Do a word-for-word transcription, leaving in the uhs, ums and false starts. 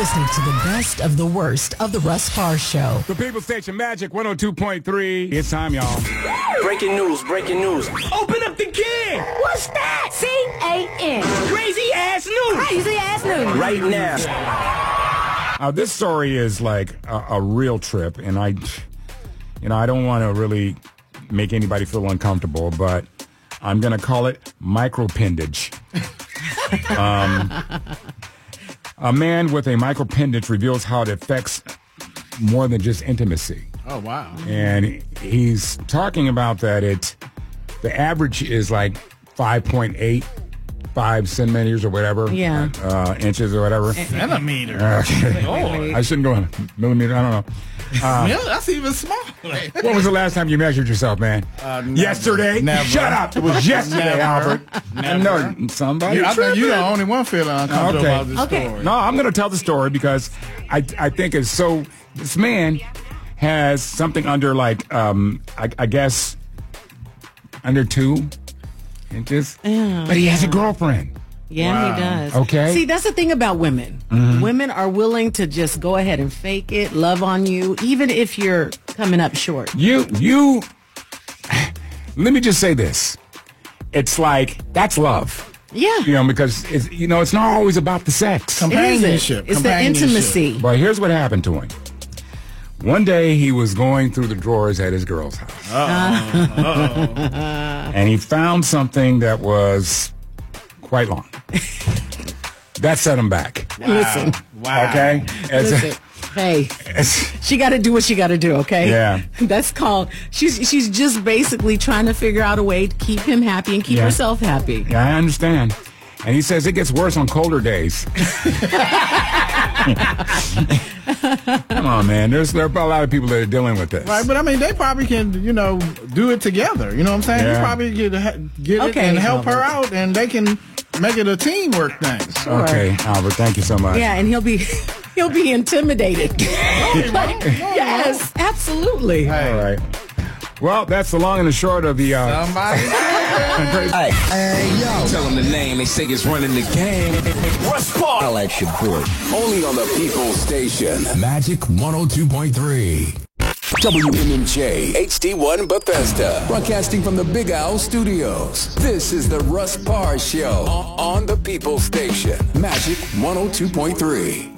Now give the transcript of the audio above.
listening to the best of the worst of the Russ Parr Show. The People Station Magic one oh two point three. It's time, y'all. Breaking news, breaking news. Open up the can. What's that? C A N. Crazy ass news. Crazy ass news. Right now. Uh, this story is like a, a real trip, and I, you know, I don't want to really make anybody feel uncomfortable, but I'm going to call it micropendage. um, a man with a micropendage reveals how it affects more than just intimacy. Oh, wow. And he's talking about that it, the average is like five point eight, five centimeters or whatever. Yeah. Uh, inches or whatever. Centimeter. Okay. Lord. I shouldn't go in millimeter. I don't know. Uh, Really? That's even small. when was the last time you measured yourself, man? Uh, never. Yesterday? Never. Shut up. It was yesterday, Never. Albert. Never. No, somebody. You, I think you're the tripping. only one feeling uncomfortable Okay. about this Okay. story. No, I'm going to tell the story because I I think it's so. This man has something under like um I, I guess under two inches, Yeah. but he has a girlfriend. Yeah, Wow. he does. Okay. See, that's the thing about women. Mm-hmm. Women are willing to just go ahead and fake it, love on you, even if you're coming up short. You you. Let me just say this. It's like that's love. Yeah. You know, because it's you know it's not always about the sex. It is it. Companionship. It's the Companionship. intimacy. But here's what happened to him. One day he was going through the drawers at his girl's house. Uh-oh. Uh-oh. And he found something that was quite long. That set him back. Listen. Wow. Okay? It's- Listen. Hey, it's- she got to do what she got to do, okay? Yeah. That's called, she's she's just basically trying to figure out a way to keep him happy and keep Yeah. herself happy. yeah, I understand. And he says it gets worse on colder days. Come on, man. There's there are a lot of people that are dealing with this. Right, but I mean, they probably can, you know, do it together. You know what I'm saying? Yeah. You probably get get it Okay, and help her Albert. out, and they can make it a teamwork thing. Okay, Albert, thank you so much. Yeah, and he'll be he'll be intimidated. Like, yes, absolutely. Hey. All right. Well, that's the long and the short of the... Uh, Somebody. Hey, hey, yo. Tell them the name. They say it's running the game. Russ Parr. I like your boy. Only on the People Station. Magic one oh two point three. W M M J H D one Bethesda. Broadcasting from the Big Owl Studios. This is the Russ Parr Show on, on the People Station. Magic one oh two point three.